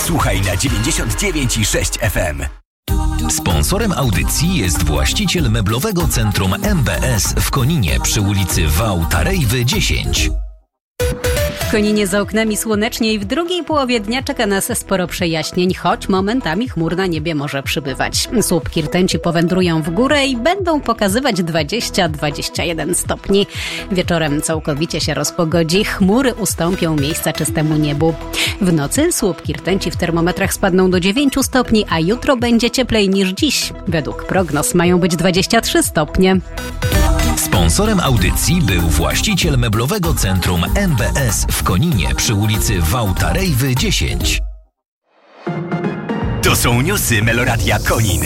Słuchaj na 99,6 FM. Sponsorem audycji jest właściciel meblowego centrum MBS w Koninie przy ulicy Wałtarejwy 10. W Koninie za oknami słonecznie i w drugiej połowie dnia czeka nas sporo przejaśnień, choć momentami chmur na niebie może przybywać. Słupki rtęci powędrują w górę i będą pokazywać 20-21 stopni. Wieczorem całkowicie się rozpogodzi, chmury ustąpią miejsca czystemu niebu. W nocy słupki rtęci w termometrach spadną do 9 stopni, a jutro będzie cieplej niż dziś. Według prognoz mają być 23 stopnie. Sponsorem audycji był właściciel meblowego centrum MBS w Koninie przy ulicy Wałtarejwy 10. To są newsy Meloradia Konin.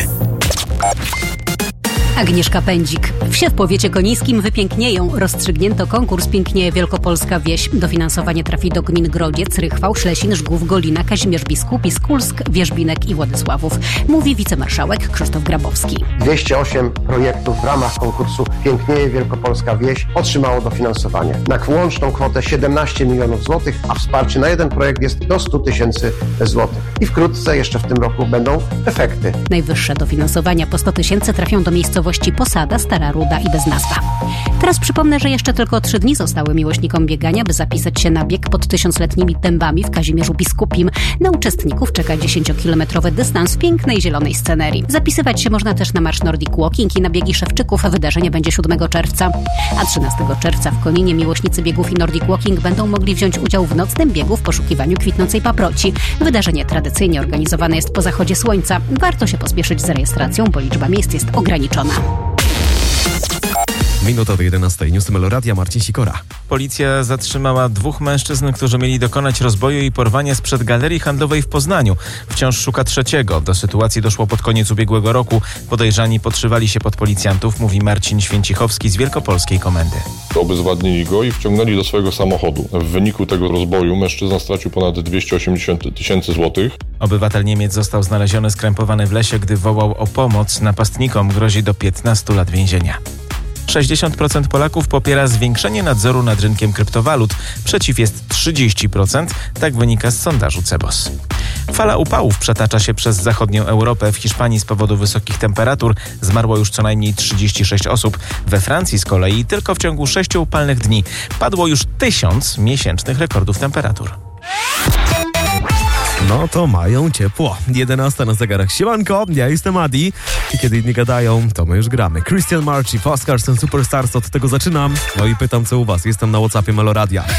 Agnieszka Pędzik. Wsie w powiecie konińskim wypięknieją. Rozstrzygnięto konkurs Pięknieje Wielkopolska Wieś. Dofinansowanie trafi do gmin Grodziec, Rychwał, Ślesin, Żgów, Golina, Kazimierz Biskupi, Skulsk, Wierzbinek i Władysławów. Mówi wicemarszałek Krzysztof Grabowski. 208 projektów w ramach konkursu Pięknieje Wielkopolska Wieś otrzymało dofinansowanie na łączną kwotę 17 milionów złotych, a wsparcie na jeden projekt jest do 100 tysięcy złotych. I wkrótce, jeszcze w tym roku, będą efekty. Najwyższe dofinansowania po 100 tysięcy trafią do miejscowości Posada, Stara Ruda i Beznazwa. Teraz przypomnę, że jeszcze tylko 3 dni zostały miłośnikom biegania, by zapisać się na bieg pod 1000-letnimi dębami w Kazimierzu Biskupim. Na uczestników czeka 10-kilometrowy dystans w pięknej zielonej scenerii. Zapisywać się można też na marsz Nordic Walking i na biegi Szewczyków. Wydarzenie będzie 7 czerwca. A 13 czerwca w Koninie miłośnicy biegów i Nordic Walking będą mogli wziąć udział w nocnym biegu w poszukiwaniu kwitnącej paproci. Wydarzenie tradycyjnie organizowane jest po zachodzie słońca. Warto się pospieszyć z rejestracją, bo liczba miejsc jest ograniczona. Minuta do 11. Newsy Meloradia, Marcin Sikora. Policja zatrzymała 2 mężczyzn, którzy mieli dokonać rozboju i porwania sprzed galerii handlowej w Poznaniu. Wciąż szuka trzeciego. Do sytuacji doszło pod koniec ubiegłego roku. Podejrzani podszywali się pod policjantów, mówi Marcin Święcichowski z Wielkopolskiej Komendy. Obezwładnili go i wciągnęli do swojego samochodu. W wyniku tego rozboju mężczyzna stracił ponad 280 tysięcy złotych. Obywatel Niemiec został znaleziony skrępowany w lesie, gdy wołał o pomoc. Napastnikom grozi do 15 lat więzienia. 60% Polaków popiera zwiększenie nadzoru nad rynkiem kryptowalut. Przeciw jest 30%, tak wynika z sondażu CEBOS. Fala upałów przetacza się przez zachodnią Europę. W Hiszpanii z powodu wysokich temperatur zmarło już co najmniej 36 osób. We Francji z kolei tylko w ciągu 6 upalnych dni padło już 1000 miesięcznych rekordów temperatur. No to mają ciepło. 11 na zegarach. Siemanko, ja jestem Adi. I kiedy inni gadają, to my już gramy. Christian Marchi, Oscarson, Superstars, od tego zaczynam. No i pytam, co u was. Jestem na WhatsAppie Meloradia.